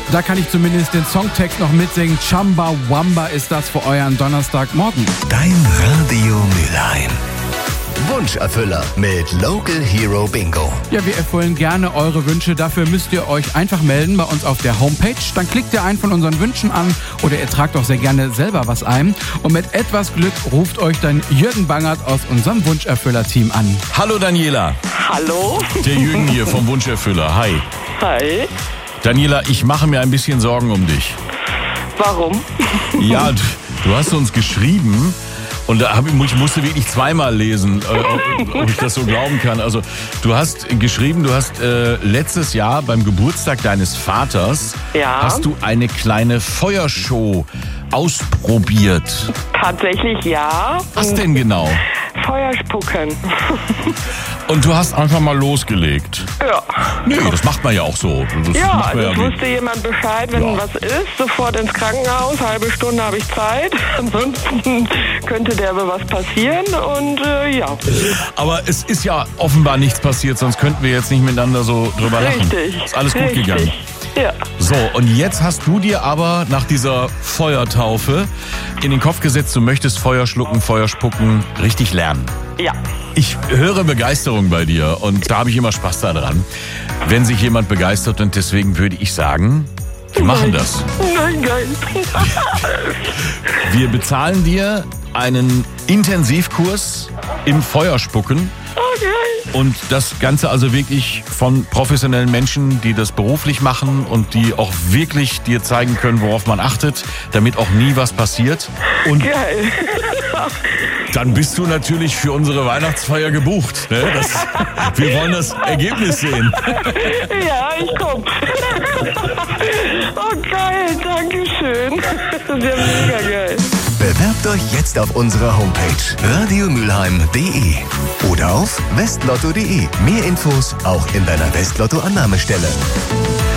Da kann ich zumindest den Songtext noch mitsingen. Chamba Wamba ist das für euren Donnerstagmorgen. Dein Radio Mülheim. Wunscherfüller mit Local Hero Bingo. Ja, wir erfüllen gerne eure Wünsche. Dafür müsst ihr euch einfach melden bei uns auf der Homepage. Dann klickt ihr einen von unseren Wünschen an oder ihr tragt auch sehr gerne selber was ein. Und mit etwas Glück ruft euch dann Jürgen Bangert aus unserem Wunscherfüller-Team an. Hallo Daniela. Hallo. Der Jürgen hier vom Wunscherfüller. Hi. Hi. Daniela, ich mache mir ein bisschen Sorgen um dich. Warum? Ja, du hast uns geschrieben und ich musste wirklich zweimal lesen, ob ich das so glauben kann. Also du hast geschrieben, du hast letztes Jahr beim Geburtstag deines Vaters hast du eine kleine Feuershow ausprobiert. Tatsächlich ja. Was denn genau? Feuerspucken. Und du hast einfach mal losgelegt. Ja. Nee, das macht man ja auch so. Es wusste jemand Bescheid, wenn was ist, sofort ins Krankenhaus, halbe Stunde habe ich Zeit. Ansonsten könnte derbe was passieren und ja. Aber es ist ja offenbar nichts passiert, sonst könnten wir jetzt nicht miteinander so drüber lachen. Richtig. Ist alles gut gegangen. Ja. So, und jetzt hast du dir aber nach dieser Feuertaufe in den Kopf gesetzt, du möchtest Feuer schlucken, Feuer spucken, richtig lernen. Ja. Ich höre Begeisterung bei dir und da habe ich immer Spaß daran, wenn sich jemand begeistert, und deswegen würde ich sagen, wir machen das. Nein, geil. Wir bezahlen dir einen Intensivkurs im Feuerspucken. Okay. Und das Ganze also wirklich von professionellen Menschen, die das beruflich machen und die auch wirklich dir zeigen können, worauf man achtet, damit auch nie was passiert. Und geil. dann bist du natürlich für unsere Weihnachtsfeier gebucht. Ne? Wir wollen das Ergebnis sehen. Ja, ich komm. Oh geil, danke schön. Das ist ja mega geil. Bewerbt euch jetzt auf unserer Homepage radiomülheim.de oder auf westlotto.de. Mehr Infos auch in deiner Westlotto-Annahmestelle.